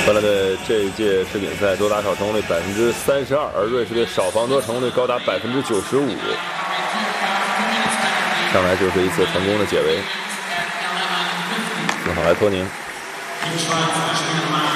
荷兰队这一届世锦赛多打少成功率32%，而瑞士队少防多成功率高达95%。上来就是一次成功的解围，幸好莱托宁。